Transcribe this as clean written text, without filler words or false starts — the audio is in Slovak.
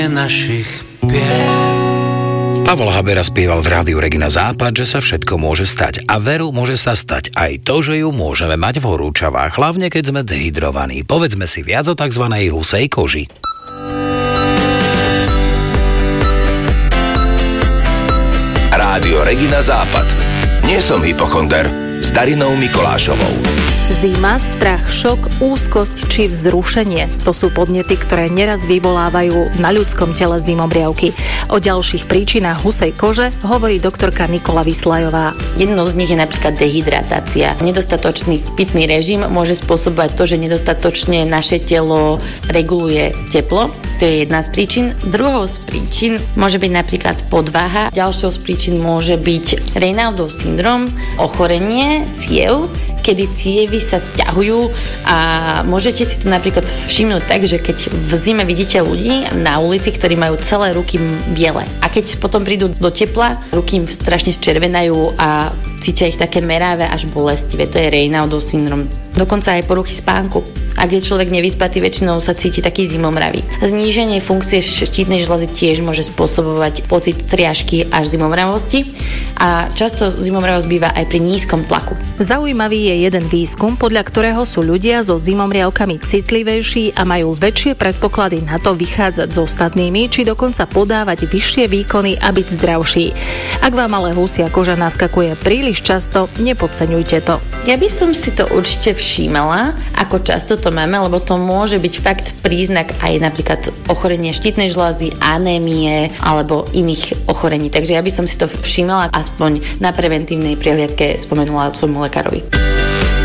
našich pier. Pavol Habera spieval v rádiu Regina Západ, že sa všetko môže stať. A veru môže sa stať aj to, že ju môžeme mať v horúčavách, hlavne keď sme dehydrovaní. Povedzme si viac o tzv. Husej koži. Rádio Regina Západ. Nie som hypochonder. S Darinou Mikolášovou. Zima, strach, šok, úzkosť či vzrušenie. To sú podnety, ktoré neraz vyvolávajú na ľudskom tele zimomriavky. O ďalších príčinách husej kože hovorí doktorka Nikola Vyslajová. Jednou z nich je napríklad dehydratácia. Nedostatočný pitný režim môže spôsobovať to, že nedostatočne naše telo reguluje teplo. To je jedna z príčin. Druhou z príčin môže byť napríklad podváha. Ďalšou z príčin môže byť Raynaudov syndrom, ochorenie ciev, kedy cievy sa sťahujú a môžete si to napríklad všimnúť tak, že keď v zime vidíte ľudí na ulici, ktorí majú celé ruky biele a keď potom prídu do tepla, ruky im strašne zčervenajú a cítia ich také meravé až bolestivé. To je Raynaudov syndrom. Dokonca aj poruchy spánku. Ak je človek nevyspatý, väčšinou sa cíti taký zimomravý. Zníženie funkcie štítnej žľazy tiež môže spôsobovať pocit triažky až zimomravosti a často zimomravosť býva aj pri nízkom tlaku. Zaujímavý je jeden výskum, podľa ktorého sú ľudia so zimomriavkami citlivejší a majú väčšie predpoklady na to vychádzať s ostatnými, či dokonca podávať vyššie výkony a byť zdravší. Ak vám ale husia koža naskakuje príliš často, nepodceňujte to. Ja by som si to určite všímala, ako často to máme, lebo to môže byť fakt príznak aj napríklad ochorenia štítnej žľazy, anémie alebo iných ochorení. Takže ja by som si to všímala, aspoň na preventívnej prehliadke spomenula svojmu lekárovi.